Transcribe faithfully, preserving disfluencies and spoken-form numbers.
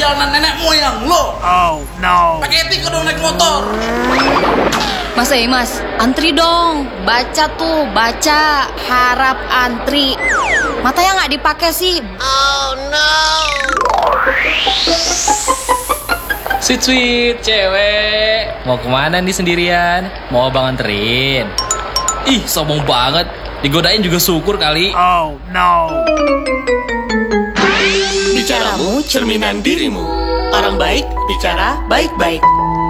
perjalanan nenek moyang lo. Oh no. Pakai etika dong naik motor. Mas eh mas, antri dong. Baca tuh, baca. Harap antri. Matanya nggak dipakai sih. Oh no. Sweet sweet cewek, mau kemana nih sendirian? Mau abang anterin? Ih, sombong banget. Digodain juga syukur kali. Oh no. Bicaramu cerminan dirimu. Orang baik bicara baik-baik.